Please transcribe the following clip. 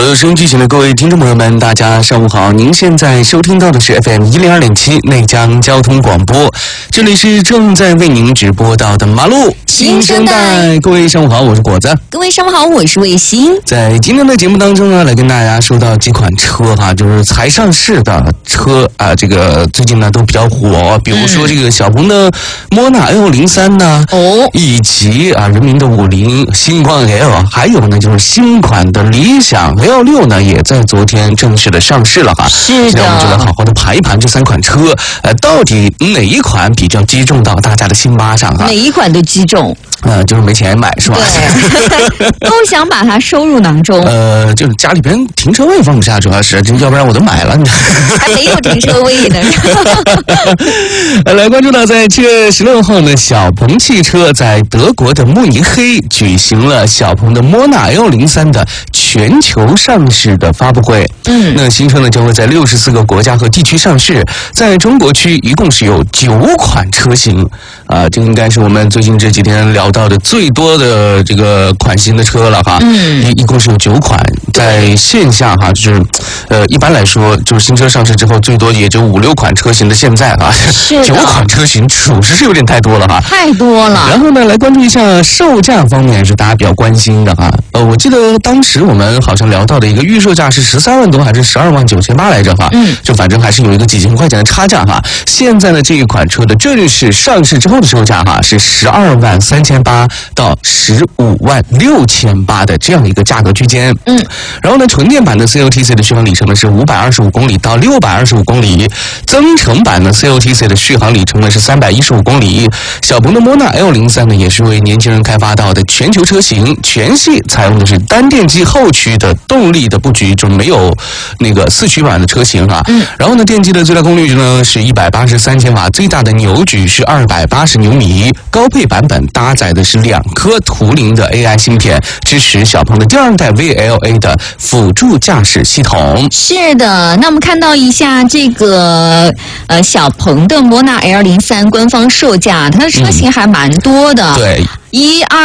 收音机前的各位听众朋友们，大家上午好！您现在收听到的是 FM102.7内江交通广播，这里是正在为您直播到的马路新生代。各位上午好，我是果子。 各位上午好，我是卫星。 在今天的节目当中呢，来跟大家说到几款车哈，就是才上市的车啊，这个最近呢都比较火，比如说这个小鹏的莫纳 L03 呢，以及人民的50星光 L， 还有呢就是新款的理想 L6 呢，也在昨天正式的上市了哈。 是的， 我们就来好好的盘一盘这3款车，到底哪一款比较击中到大家的心巴上哈？ 哪一款都击中。 就是没钱买是吧？ 对，都想把它收入囊中。 就是家里边停车位放不下，主要是，要不然我都买了。 还没有停车位呢。 来关注到，在7月16号呢，小鹏汽车在德国的慕尼黑举行了小鹏的莫纳 L03 的全球上市的发布会。那新车呢将会在64个国家和地区上市，在中国区一共是有9款车型这应该是我们最近这几天聊到的最多的这个款型的车了哈。一共是有9款，在线下哈，就是一般来说，就是新车上市之后，最多也就5、6款车型的现在啊，9款车型，属实是有点太多了哈。太多了。然后呢，来关注一下售价方面，是大家比较关心的哈。我记得当时我们好像聊到的一个预售价是13万多还是12万9千8来着哈。就反正还是有一个几千块钱的差价哈。现在呢，这一款车的正式上市之后的售价哈是12万3千8到15万6千8的这样一个价格区间。然后呢，纯电版的 CLTC 的续航里程呢是525公里到625公里，增程版的 CLTC 的续航里程呢是315公里。小鹏的莫纳 L03 呢也是为年轻人开发到的全球车型，全系采用的是单电机后驱的动力的布局，就没有那个4驱版的车型哈。然后呢，电机的最大功率呢是183千瓦，最大的扭矩是280牛米。高配版本搭载的是2颗图灵的 AI 芯片，支持小鹏的第2代 VLA 的辅助驾驶系统。 是的，那我们看到一下这个小鹏的莫纳 L03 官方售价，它的车型还蛮多的。 对。